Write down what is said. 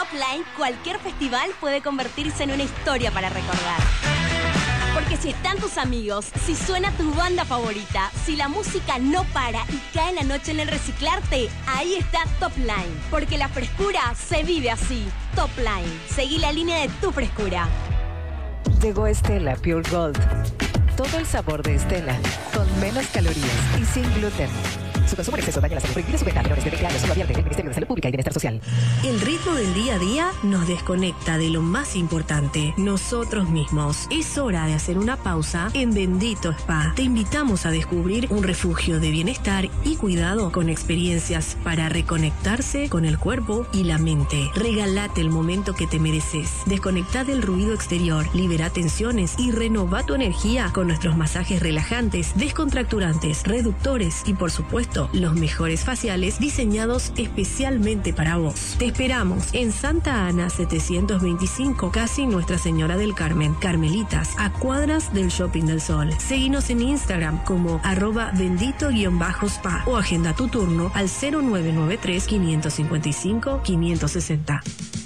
Top Line, cualquier festival puede convertirse en una historia para recordar. Porque si están tus amigos, si suena tu banda favorita, si la música no para y cae la noche en el reciclarte, ahí está Top Line. Porque la frescura se vive así. Top Line. Seguí la línea de tu frescura. Llegó Estela Pure Gold. Todo el sabor de Estela, con menos calorías y sin gluten. Su consumo en exceso daña la salud. Prohibida su venta a menores de 20 años. Solo abierta del Ministerio de Salud Pública y Bienestar Social. El ritmo del día a día nos desconecta de lo más importante, nosotros mismos. Es hora de hacer una pausa en Bendito Spa. Te invitamos a descubrir un refugio de bienestar y cuidado con experiencias para reconectarse con el cuerpo y la mente. Regálate el momento que te mereces. Desconecta del ruido exterior, libera tensiones y renova tu energía con nuestros masajes relajantes, descontracturantes, reductores y, por supuesto, los mejores faciales diseñados especialmente para vos. Te esperamos en Santa Ana 725, casi Nuestra Señora del Carmen, Carmelitas, a cuadras del Shopping del Sol. Seguinos en Instagram como @bendito_spa o agenda tu turno al 0993 555 560.